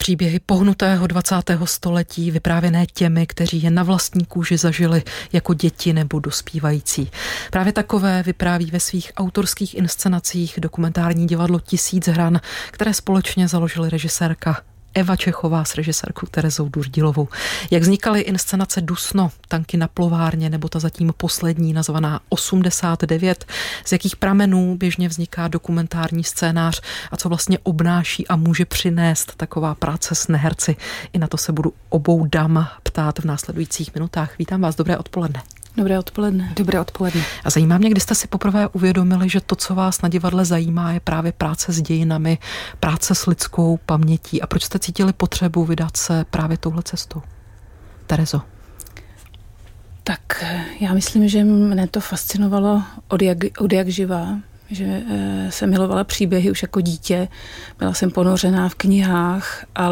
Příběhy pohnutého 20. století, vyprávěné těmi, kteří je na vlastní kůži zažili jako děti nebo dospívající. Právě takové vypráví ve svých autorských inscenacích dokumentární divadlo 1000 hran, které společně založily režisérka Eva Čechová s režisérkou Terezou Durdilovou. Jak vznikaly inscenace Dusno, Tanky na plovárně nebo ta zatím poslední nazvaná 89, z jakých pramenů běžně vzniká dokumentární scénář a co vlastně obnáší a může přinést taková práce s neherci. I na to se budu obou dam ptát v následujících minutách. Vítám vás, dobré odpoledne. Dobré odpoledne. Dobré odpoledne. A zajímá mě, kdy jste si poprvé uvědomili, že to, co vás na divadle zajímá, je právě práce s dějinami, práce s lidskou pamětí. A proč jste cítili potřebu vydat se právě touhle cestou? Terezo. Tak já myslím, že mne to fascinovalo od jak živá, že jsem milovala příběhy už jako dítě, byla jsem ponořená v knihách, ale